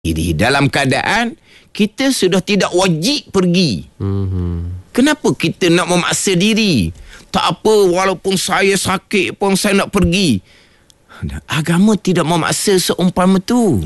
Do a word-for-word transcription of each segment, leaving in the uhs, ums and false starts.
diri dalam keadaan kita sudah tidak wajib pergi. Mm-hmm. Kenapa kita nak memaksa diri? Tak apa, walaupun saya sakit pun saya nak pergi. Agama tidak memaksa seumpama tu.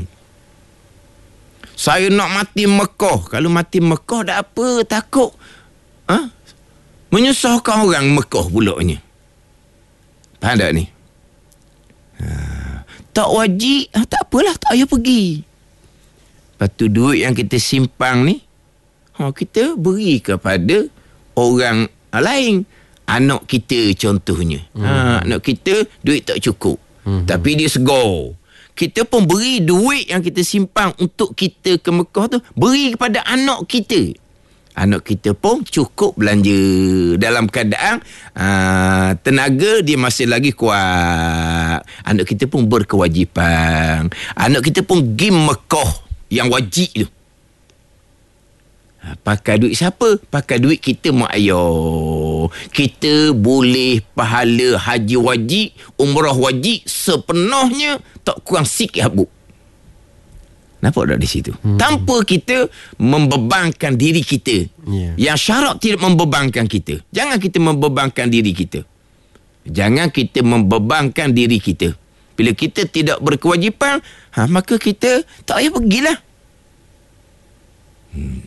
Saya nak mati Mekah. Kalau mati Mekah dah apa? Takut ha? menyusahkan orang Mekah pulaknya. Faham tak ni? Ha, tak wajib, ha, tak apalah, tak payah pergi. Lepas tu duit yang kita simpang ni, ha, kita beri kepada orang lain. Anak kita contohnya. Hmm. Ha, anak kita duit tak cukup. Hmm. Tapi dia segar. Kita pun beri duit yang kita simpang untuk kita ke Mekah tu, beri kepada anak kita. Anak kita pun cukup belanja dalam keadaan aa, tenaga dia masih lagi kuat. Anak kita pun berkewajipan. Anak kita pun pergi Mekah yang wajib tu. Pakai duit siapa? Pakai duit kita mak ayah. Kita boleh pahala haji wajib, umrah wajib sepenuhnya, tak kurang sikit habuk. Nampak tak di situ? Hmm. Tanpa kita membebankan diri kita. Yeah. Yang syarat tidak membebankan kita. Jangan kita membebankan diri kita. Jangan kita membebankan diri kita. Bila kita tidak berkewajipan, ha, maka kita tak payah pergilah. Hmm.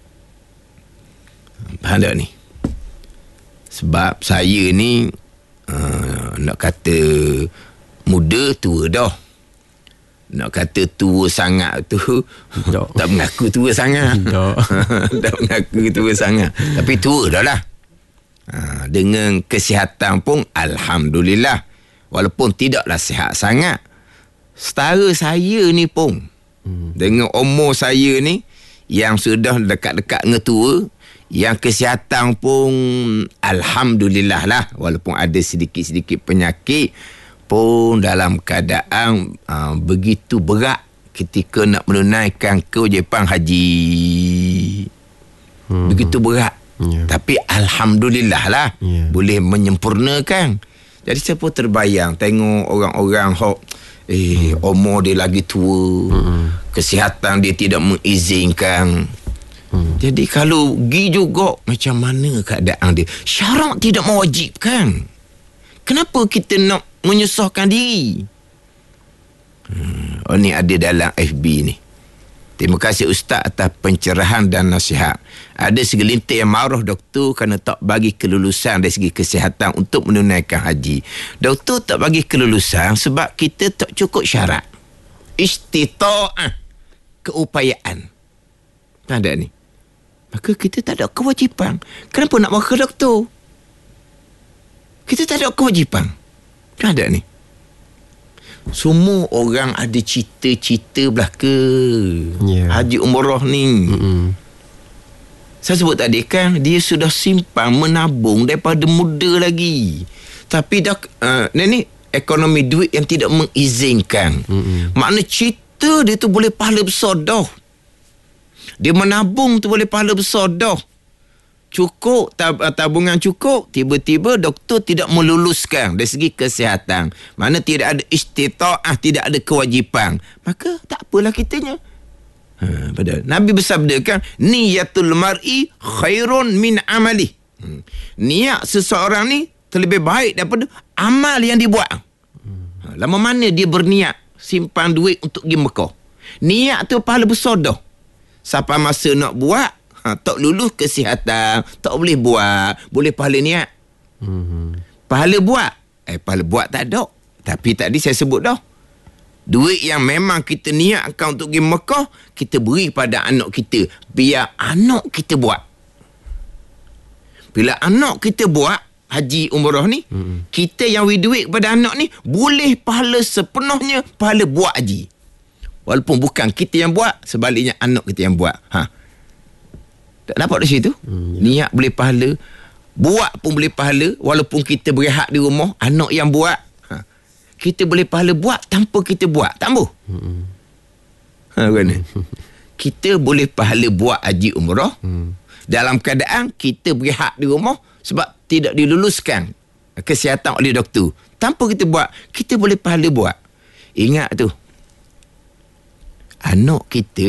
Faham tak ni? Sebab saya ni uh, nak kata muda tua dah. Nak kata tua sangat tu tak, tak mengaku tua sangat. Tak. Tak mengaku tua sangat. Tapi tua dah lah. Uh, dengan kesihatan pun alhamdulillah. Walaupun tidaklah sihat sangat. Setara saya ni pun hmm. dengan umur saya ni yang sudah dekat-dekat dengan tua, yang kesihatan pun alhamdulillah lah, walaupun ada sedikit-sedikit penyakit pun dalam keadaan uh, begitu berat ketika nak menunaikan kewajipan haji. Hmm. Begitu berat. Yeah. Tapi alhamdulillah lah, yeah, boleh menyempurnakan. Jadi saya pun terbayang tengok orang-orang hok eh hmm. umur dia lagi tua, hmm. kesihatan dia tidak mengizinkan. Hmm. Jadi kalau pergi juga, macam mana keadaan dia? Syarak tidak mewajibkan. Kenapa kita nak menyusahkan diri? Hmm. Oh, ni ada dalam F B ni. Terima kasih Ustaz atas pencerahan dan nasihat. Ada segelintir yang marah doktor kerana tak bagi kelulusan dari segi kesihatan untuk menunaikan haji. Doktor tak bagi kelulusan sebab kita tak cukup syarat. Istita'ah, keupayaan. Tak ada ni. Maka kita tak ada kewajipan. Kenapa nak marah doktor? Kita tak ada kewajipan. Tak ada ni. Semua orang ada cita-cita belaka. Yeah. Haji umrah ni. Mm-mm. Saya sebut tadi kan, dia sudah simpan, menabung daripada muda lagi. Tapi dah uh, ni ekonomi duit yang tidak mengizinkan. Mm-mm. Makna cita dia tu boleh pahala besar dah. Dia menabung tu boleh pahala besar dah. Cukup, tab- tabungan cukup, tiba-tiba doktor tidak meluluskan dari segi kesihatan. Mana tidak ada istita'ah, tidak ada kewajipan. Maka tak apalah kitanya. Ha, padahal Nabi bersabda kan, niyatul mar'i khairun min amali. Hmm. Niat seseorang ni terlebih baik daripada amal yang dibuat. Ha, lama mana dia berniat simpan duit untuk pergi Mekah. Niat tu pahala besar dah. Sampai masa nak buat, ha, tak lulus kesihatan, tak boleh buat, boleh pahala niat. Mm-hmm. Pahala buat, eh pahala buat tak ada. Tapi tadi saya sebut dah, duit yang memang kita niatkan untuk pergi Mekah, kita beri pada anak kita, biar anak kita buat. Bila anak kita buat haji umrah ni, mm-hmm, kita yang beri duit kepada anak ni, boleh pahala sepenuhnya pahala buat haji. Walaupun bukan kita yang buat, sebaliknya anak kita yang buat. Ha. Tak dapat di situ? Hmm, ya. Niat boleh pahala, buat pun boleh pahala, walaupun kita berehat di rumah, anak yang buat. Ha. Kita boleh pahala buat tanpa kita buat. Tak boleh. Hmm. Ha, mana? Kita boleh pahala buat haji umrah hmm. dalam keadaan kita berehat di rumah sebab tidak diluluskan kesihatan oleh doktor. Tanpa kita buat, kita boleh pahala buat. Ingat tu. Anak kita